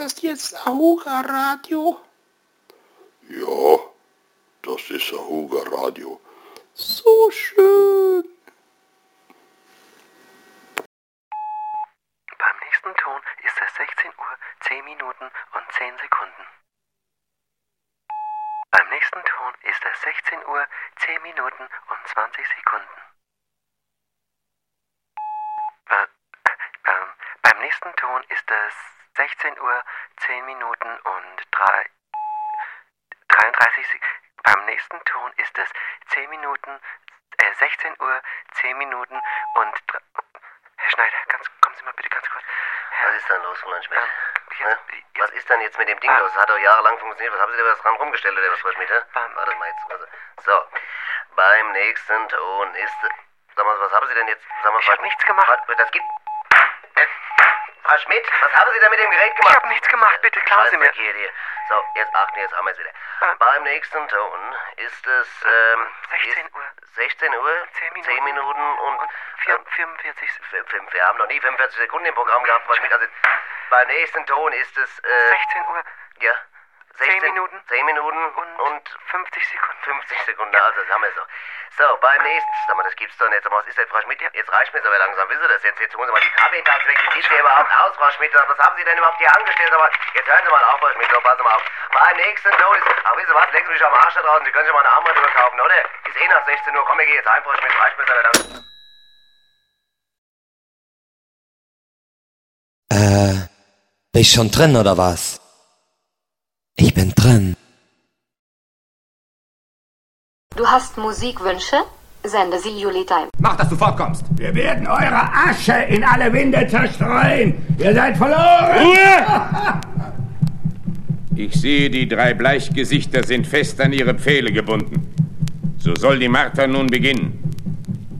das jetzt Ahuga Radio? Ja, das ist Ahuga Radio. So schön. Beim nächsten Ton ist es 16 Uhr, 10 Minuten und 10 Sekunden. Beim nächsten Ton ist es 16 Uhr, 10 Minuten und 20 Sekunden. Beim nächsten Ton ist es 16 Uhr, 10 Minuten und 33 Sekunden. Beim nächsten Ton ist es 10 Minuten, 16 Uhr, 10 Minuten und... Herr Schneider, kommen Sie mal bitte ganz kurz. Was ist denn los, Roland Schmidt? Was ist denn jetzt mit dem Ding los? Das hat doch jahrelang funktioniert. Was haben Sie da dran rumgestellt, oder was, Frau Schmidt? Warte mal jetzt. So, beim nächsten Ton ist... Sag mal, was haben Sie denn jetzt? Sag mal, ich habe nichts gemacht. Das gibt... Frau Schmidt, was haben Sie denn mit dem Gerät gemacht? Ich habe nichts gemacht, bitte klauen Sie mir. Hier. So, jetzt achten, jetzt haben wir es wieder. Beim nächsten Ton ist es... 16 Uhr. 16 Uhr, 10 Minuten und... 45 Sekunden. Wir haben noch nie 45 Sekunden im Programm gehabt, Frau Schmidt. Also, beim nächsten Ton ist es... 16 Uhr. Ja. 10 Minuten. 10 Minuten und 50 Sekunden. 50 Sekunden, also das haben wir so. So, beim nächsten, sag mal, das gibt's doch nicht. Sag mal, was ist denn, Frau Schmidt? Jetzt reicht mir aber langsam, wissen Sie das? Jetzt holen Sie mal die Kaffeetasse weg. Wie sieht Sie überhaupt aus, Frau Schmidt? Was haben Sie denn überhaupt hier angestellt? Sag mal, jetzt hören Sie mal auf, Frau Schmidt, so, passen Sie mal auf. Beim nächsten Ton ist, ach, wissen Sie was, legen Sie mich am Arsch da draußen, Sie können sich mal eine Armbanduhr kaufen, oder? Ist eh nach 16 Uhr, komm, wir gehen jetzt heim, Frau Schmidt, reicht mir aber langsam. Bin ich schon drin, oder was? Ich bin drin. Du hast Musikwünsche? Sende sie Julitime. Mach, dass du fortkommst. Wir werden eure Asche in alle Winde zerstreuen. Ihr seid verloren. Ruhe! Ich sehe, die 3 Bleichgesichter sind fest an ihre Pfähle gebunden. So soll die Marter nun beginnen.